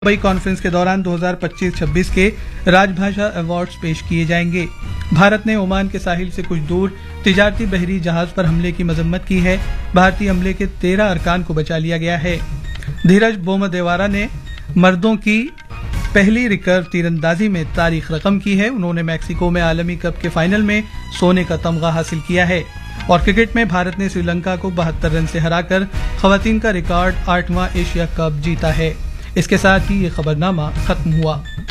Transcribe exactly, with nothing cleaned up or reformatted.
Dubai conference के दौरान दो हज़ार पच्चीस छब्बीस के राजभाषा अवार्ड्स पेश किए जाएंगे। भारत ने ओमान के साहिल से कुछ दूर तिजारती बहरी जहाज पर हमले की मजम्मत की है। भारतीय हमले के तेरह अरकान को बचा लिया गया है। धीरज बोमदेवारा ने मर्दों की पहली रिकर्व तीरंदाजी में तारीख रकम की है। उन्होंने मैक्सिको में आलमी कप के फाइनल में सोने का तमगा हासिल किया है। और क्रिकेट में भारत ने श्रीलंका को बहत्तर रन से हराकर खवातीन का रिकॉर्ड आठवां एशिया कप जीता है। इसके साथ ही ये खबरनामा खत्म हुआ।